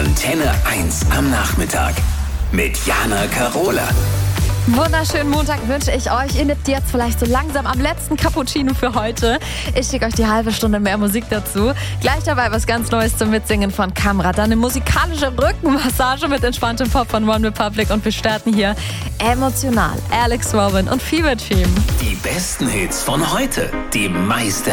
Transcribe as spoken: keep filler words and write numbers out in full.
Antenne eins am Nachmittag mit Jana Karola. Wunderschönen Montag wünsche ich euch. Ihr nippt jetzt vielleicht so langsam am letzten Cappuccino für heute. Ich schicke euch die halbe Stunde mehr Musik dazu. Gleich dabei was ganz Neues zum Mitsingen von Kamra. Dann eine musikalische Rückenmassage mit entspanntem Pop von One Republic. Und wir starten hier emotional. Alex Warren und Fever Team. Die besten Hits von heute. Die meiste